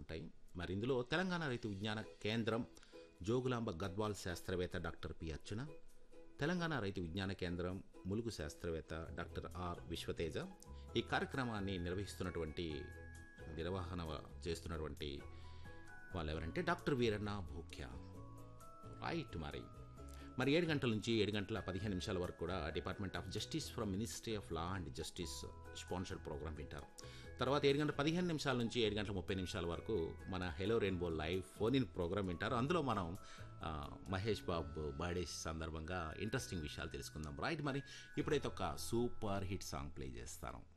ఉంటాయి. మరి ఇందులో తెలంగాణ రైతు విజ్ఞాన కేంద్రం జోగులాంబ గద్వాల్ శాస్త్రవేత్త డాక్టర్ పి అర్చన, తెలంగాణ రైతు విజ్ఞాన కేంద్రం ములుగు శాస్త్రవేత్త డాక్టర్ ఆర్ విశ్వతేజ. ఈ కార్యక్రమాన్ని నిర్వహణ చేస్తున్నటువంటి వాళ్ళు ఎవరంటే డాక్టర్ వీరన్న భూక్య. రైట్. మరి 7 గంటల నుంచి 7 గంటల 15 నిమిషాల వరకు కూడా department of justice from ministry of law and justice sponsored programme వింటారు. తర్వాత 7 గంటల 15 నిమిషాల నుంచి 7 గంటల 30 నిమిషాల వరకు మన hello rainbow live phone in programme వింటారు. అందులో మనం మహేష్ బాబు బర్త్డే సందర్భంగా ఇంట్రెస్టింగ్ విషయాలు తెలుసుకుందాం. రైట్. మరి ఇప్పుడైతే ఒక సూపర్ హిట్ సాంగ్ ప్లే చేస్తాను.